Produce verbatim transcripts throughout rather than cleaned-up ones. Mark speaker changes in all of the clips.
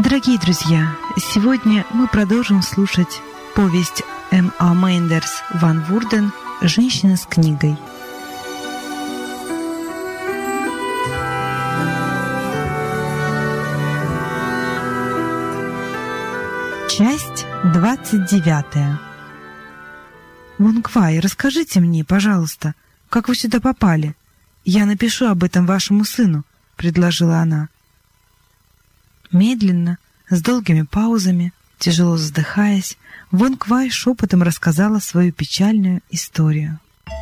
Speaker 1: Дорогие друзья, сегодня мы продолжим слушать повесть М А Мейндерс Ван Вурден «Женщина с книгой». Часть двадцать девятая. Вон Квай, расскажите мне, пожалуйста, как вы сюда попали? Я напишу об этом вашему сыну, предложила она. Медленно, с долгими паузами, тяжело вздыхаясь, Вон Квай шепотом рассказала свою печальную историю.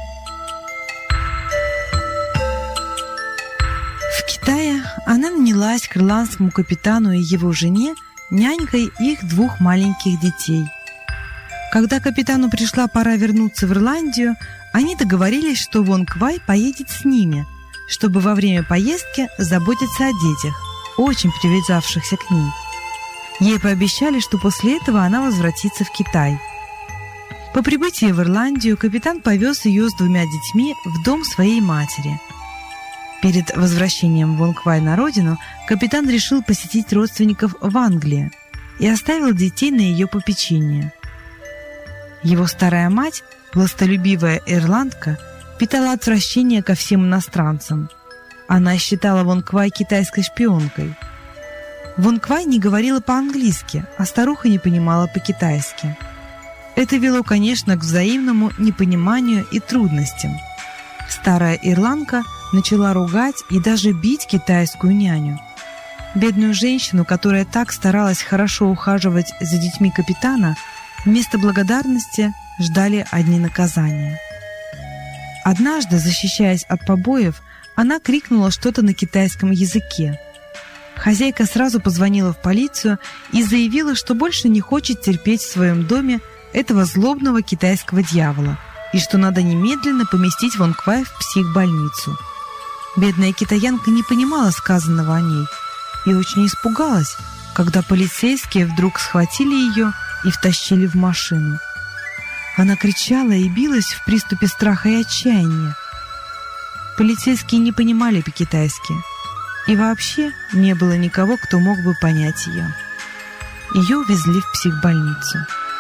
Speaker 1: В Китае она нанялась к ирландскому капитану и его жене нянькой их двух маленьких детей. Когда капитану пришла пора вернуться в Ирландию, они договорились, что Вон Квай поедет с ними, чтобы во время поездки заботиться о детях, очень привязавшихся к ней. Ей пообещали, что после этого она возвратится в Китай. По прибытии в Ирландию капитан повез ее с двумя детьми в дом своей матери. Перед возвращением Вон Квай на родину капитан решил посетить родственников в Англии и оставил детей на ее попечение. Его старая мать, властолюбивая ирландка, питала отвращение ко всем иностранцам. Она считала Вон Квай китайской шпионкой. Вон Квай не говорила по-английски, а старуха не понимала по-китайски. Это вело, конечно, к взаимному непониманию и трудностям. Старая ирландка начала ругать и даже бить китайскую няню. Бедную женщину, которая так старалась хорошо ухаживать за детьми капитана, вместо благодарности ждали одни наказания. Однажды, защищаясь от побоев, она крикнула что-то на китайском языке. Хозяйка сразу позвонила в полицию и заявила, что больше не хочет терпеть в своем доме этого злобного китайского дьявола и что надо немедленно поместить Вон Квай в психбольницу. Бедная китаянка не понимала сказанного о ней и очень испугалась, когда полицейские вдруг схватили ее и втащили в машину. Она кричала и билась в приступе страха и отчаяния. Полицейские не понимали по-китайски, и вообще не было никого, кто мог бы понять ее. Ее увезли в психбольницу.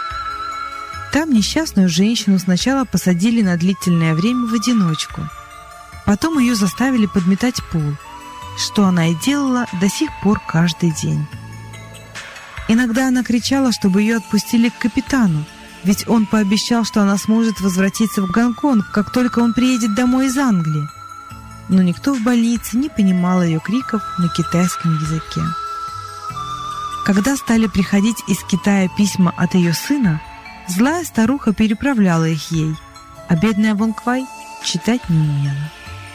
Speaker 1: Там несчастную женщину сначала посадили на длительное время в одиночку. Потом ее заставили подметать пол, что она и делала до сих пор каждый день. Иногда она кричала, чтобы ее отпустили к капитану, ведь он пообещал, что она сможет возвратиться в Гонконг, как только он приедет домой из Англии. Но никто в больнице не понимал ее криков на китайском языке. Когда стали приходить из Китая письма от ее сына, злая старуха переправляла их ей, а бедная Вон Квай читать не умела.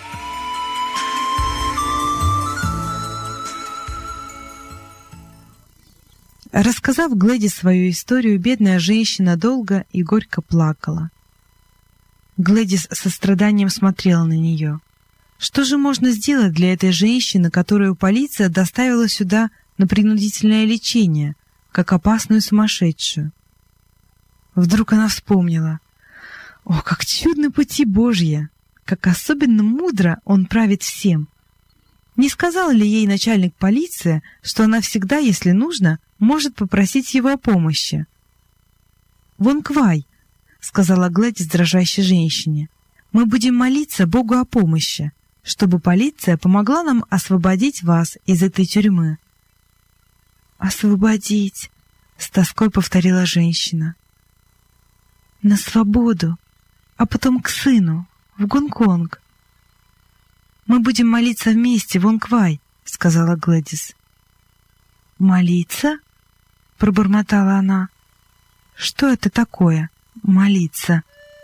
Speaker 1: Рассказав Глэдис свою историю, бедная женщина долго и горько плакала. Глэдис со страданием смотрела на нее. Что же можно сделать для этой женщины, которую полиция доставила сюда на принудительное лечение, как опасную сумасшедшую? Вдруг она вспомнила: «О, как чудны пути Божьи! Как особенно мудро Он правит всем!» Не сказал ли ей начальник полиции, что она всегда, если нужно, может попросить его о помощи? «Вон Квай», — сказала Глэдис дрожащей женщине, — «мы будем молиться Богу о помощи, чтобы полиция помогла нам освободить вас из этой тюрьмы». «Освободить», — с тоской повторила женщина. «На свободу, а потом к сыну, в Гонконг». «Мы будем молиться вместе, Вон Квай», — сказала Глэдис. «Молиться?» — пробормотала она. «Что это такое, молиться?»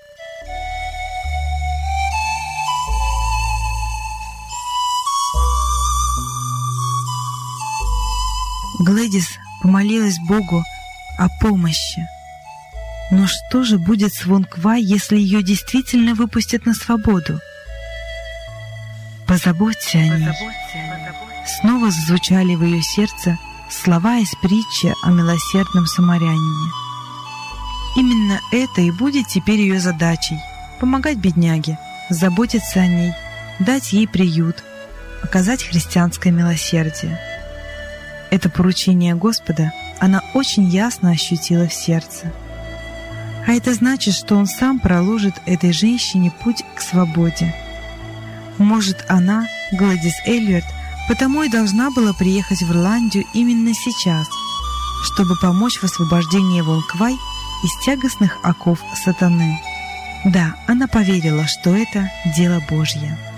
Speaker 1: Глэдис помолилась Богу о помощи. Но что же будет с Вон Квай, если ее действительно выпустят на свободу? «Позаботься о ней». Снова зазвучали в ее сердце слова из притчи о милосердном самарянине. Именно это и будет теперь ее задачей — помогать бедняге, заботиться о ней, дать ей приют, оказать христианское милосердие. Это поручение Господа она очень ясно ощутила в сердце. А это значит, что Он сам проложит этой женщине путь к свободе. Может, она, Гладис Эллиот, потому и должна была приехать в Ирландию именно сейчас, чтобы помочь в освобождении Вонквай из тягостных оков сатаны. Да, она поверила, что это дело Божье.